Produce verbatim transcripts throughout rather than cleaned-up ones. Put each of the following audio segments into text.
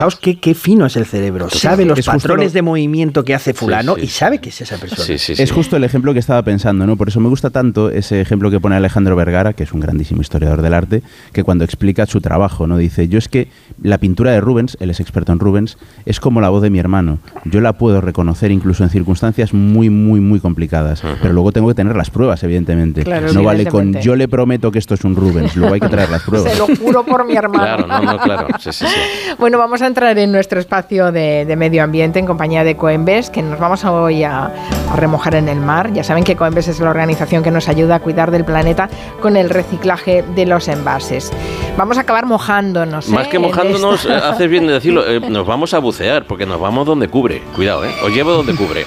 Fijaos qué, qué fino es el cerebro. Sabe los es patrones lo... de movimiento que hace fulano sí, sí. y sabe que es esa persona. Sí, sí, sí. Es justo el ejemplo que estaba pensando, ¿no? Por eso me gusta tanto ese ejemplo que pone Alejandro Vergara, que es un grandísimo historiador del arte, que cuando explica su trabajo, ¿no? Dice, yo es que la pintura de Rubens, él es experto en Rubens, es como la voz de mi hermano. Yo la puedo reconocer incluso en circunstancias muy, muy, muy complicadas. Uh-huh. Pero luego tengo que tener las pruebas, evidentemente. Claro, no vale con yo le prometo que esto es un Rubens, luego hay que traer las pruebas. Se lo juro por mi hermano. Claro, no, no, claro. Sí, sí, sí. Bueno, vamos a entrar en nuestro espacio de, de medio ambiente en compañía de Coembes, que nos vamos hoy a, a remojar en el mar. Ya saben que Coembes es la organización que nos ayuda a cuidar del planeta con el reciclaje de los envases. Vamos a acabar mojándonos. Más ¿eh? que mojándonos, eh, haces bien de decirlo, eh, nos vamos a bucear, porque nos vamos donde cubre. Cuidado, ¿eh? Os llevo donde cubre.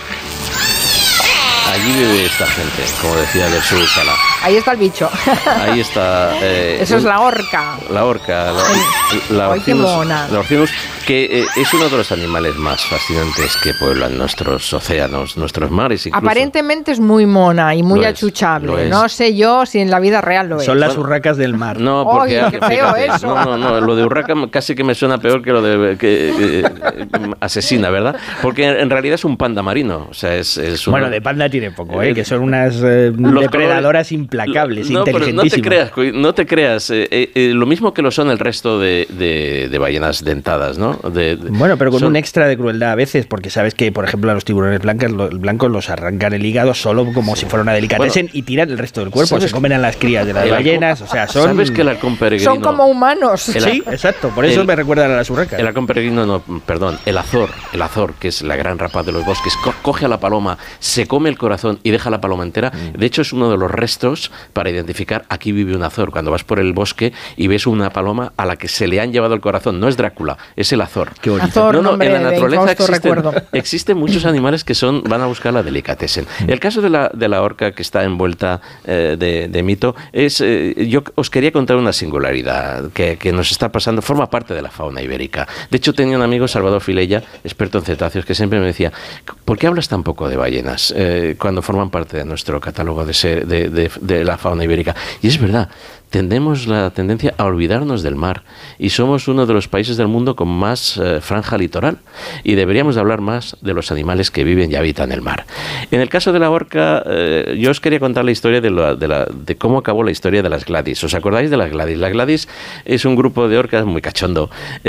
Allí vive esta gente, como decía del sur Sala. Ahí está el bicho. Ahí está. Eh, Eso es la orca. La orca. La, la, Ay, qué mona. La orcinus, que eh, es uno de los animales más fascinantes que pueblan nuestros océanos, nuestros mares. Incluso. Aparentemente es muy mona y muy Lo achuchable. es, no sé yo si en la vida real lo es. Son las urracas del mar. No, porque Oye, qué feo fíjate, eso. no, no, no, lo de urraca casi que me suena peor que lo de que, eh, asesina, ¿verdad? Porque en realidad es un panda marino, o sea, es, es bueno, de panda tiene poco, ¿eh? Que son unas eh, depredadoras colores, implacables, no, inteligentísimas. No te creas, no te creas eh, eh, lo mismo que lo son el resto de, de, de ballenas dentadas, ¿no? De, de, bueno, pero con son... un extra de crueldad a veces, porque sabes que, por ejemplo, a los tiburones blancos, los blancos los arrancan el hígado solo como si fuera una delicatessen, bueno, y tiran el resto del cuerpo, se comen a las crías de las ballenas, o sea, son... ¿Sabes que el halcón peregrino... Son como humanos. El, sí, exacto, por eso el, me recuerdan a las urracas. El halcón peregrino, no, perdón, el azor, el azor, que es la gran rapaz de los bosques, co coge a la paloma, se come el corazón y deja la paloma entera. Mm. De hecho, es uno de los restos para identificar aquí vive un azor. Cuando vas por el bosque y ves una paloma a la que se le han llevado el corazón, no es Drácula, es el azor. Qué bonito. Azor, no, no, nombre en la naturaleza existen, existen muchos animales que son van a buscar la delicatessen. Mm. El caso de la, de la orca que está envuelta eh, de, de mito es, eh, yo os quería contar una singularidad que, que nos está pasando, forma parte de la fauna ibérica. De hecho, tenía un amigo, Salvador Filella, experto en cetáceos, que siempre me decía, ¿por qué hablas tan poco de ballenas eh, cuando forman parte de nuestro catálogo de, ser, de, de, de la fauna ibérica? Y es verdad, tendemos la tendencia a olvidarnos del mar y somos uno de los países del mundo con más eh, franja litoral y deberíamos de hablar más de los animales que viven y habitan el mar. En el caso de la orca, eh, yo os quería contar la historia de, la, de, la, de cómo acabó la historia de las Gladys. ¿Os acordáis de las Gladys? Las Gladys es un grupo de orcas muy cachondo,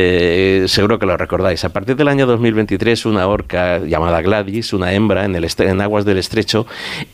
eh, seguro que lo recordáis. A partir del año dos mil veintitrés, una orca llamada Gladys, una hembra en, el en aguas del estrecho,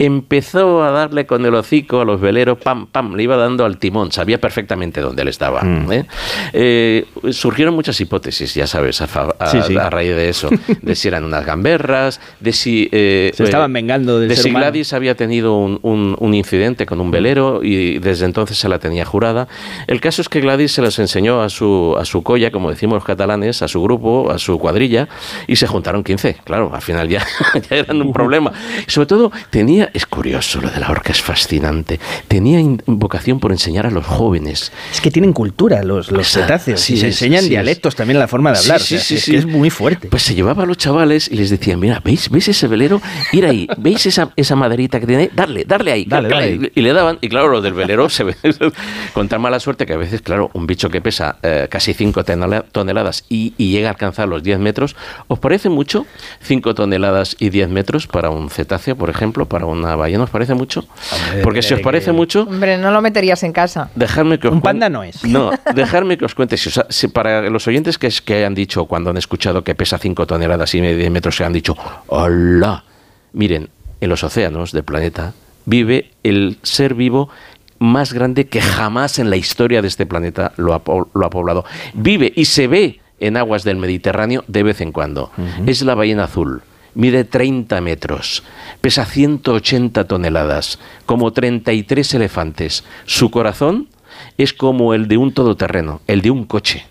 empezó a darle con el hocico a los veleros, pam, pam, le iba dando al timón, sabía perfectamente dónde él estaba. Mm. ¿eh? Eh, surgieron muchas hipótesis, ya sabes, a, a, sí, sí. a raíz de eso, de si eran unas gamberras, de si... Eh, Se estaban vengando del de ser si humano. Gladys había tenido un, un, un incidente con un velero y desde entonces se la tenía jurada. El caso es que Gladys se las enseñó a su, a su colla, como decimos los catalanes, a su grupo, a su cuadrilla, y se juntaron quince. Claro, al final ya, ya eran un problema. Y sobre todo, tenía, es curioso, lo de la orca es fascinante, tenía vocación por enseñar a los jóvenes. Es que tienen cultura los, los cetáceos, sí, y se enseñan sí, dialectos sí. también en la forma de hablar. Sí, sí, o sea, sí, es, sí. Que es muy fuerte. Pues se llevaba a los chavales y les decía, mira, ¿veis, ¿veis ese velero? Ir ahí, ¿veis esa, esa maderita que tiene? Darle, darle ahí. Dale, dale. Y, y le daban, y claro, los del velero se ve con tan mala suerte que a veces, claro, un bicho que pesa eh, casi cinco toneladas y, y llega a alcanzar los diez metros, ¿os parece mucho? cinco toneladas y diez metros para un cetáceo, por ejemplo, para una ballena, ¿os parece mucho? Hombre, porque si os parece que... mucho... Hombre, no lo meterías en casa. Dejadme que os un panda no es. No, dejadme que os cuente. Si, o sea, si para los oyentes que, que han dicho, cuando han escuchado que pesa cinco toneladas y diez metros, se han dicho, ¡hola! Miren, en los océanos del planeta vive el ser vivo más grande que jamás en la historia de este planeta lo ha, lo ha poblado. Vive y se ve en aguas del Mediterráneo de vez en cuando. Uh-huh. Es la ballena azul. Mide treinta metros, pesa ciento ochenta toneladas, como treinta y tres elefantes. Su corazón es como el de un todoterreno, el de un coche.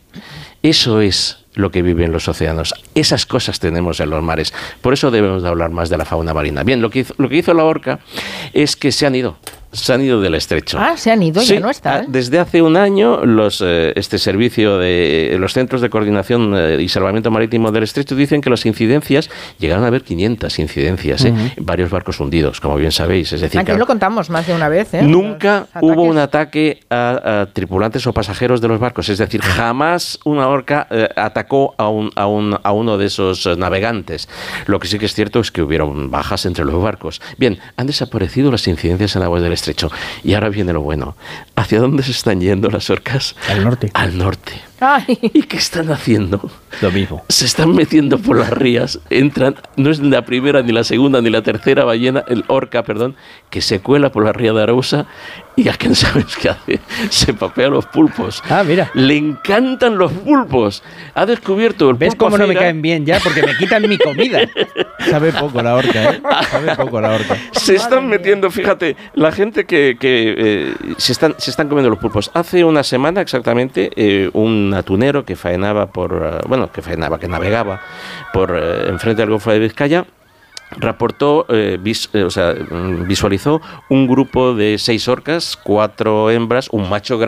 Eso es lo que vive en los océanos. Esas cosas tenemos en los mares. Por eso debemos de hablar más de la fauna marina. Bien, lo que hizo, lo que hizo la orca es que se han ido. se han ido del estrecho. Ah, se han ido, sí, ya no están. Desde hace un año, los, eh, este servicio de los Centros de Coordinación eh, y Salvamento Marítimo del Estrecho dicen que las incidencias, llegaron a haber quinientas incidencias, eh, uh-huh. varios barcos hundidos, como bien sabéis. Es decir, aquí lo contamos más de una vez. ¿eh? Nunca hubo un ataque a, a tripulantes o pasajeros de los barcos, es decir, jamás una orca eh, atacó a, un, a, un, a uno de esos navegantes. Lo que sí que es cierto es que hubieron bajas entre los barcos. Bien, han desaparecido las incidencias en aguas del estrecho. Y ahora viene lo bueno. ¿Hacia dónde se están yendo las orcas? Al norte. Al norte. Ay. ¿Y qué están haciendo? Lo mismo. Se están metiendo por las rías, entran, no es la primera, ni la segunda, ni la tercera ballena, el orca, perdón, que se cuela por la ría de Arousa y a quién sabes qué hace, se papea los pulpos. Ah, mira. Le encantan los pulpos. Ha descubierto el ¿Ves pulpo cómo no me feira? caen bien ya? Porque me quitan mi comida. Sabe poco la orca, ¿eh? Sabe poco la orca. Se están metiendo, fíjate, la gente que, que eh, se, están, se están comiendo los pulpos. Hace una semana exactamente, eh, un atunero que faenaba por, uh, bueno, que faenaba, que navegaba por uh, enfrente del Golfo de Vizcaya, reportó, eh, vis, eh, o sea, visualizó un grupo de seis orcas, cuatro hembras, un macho grande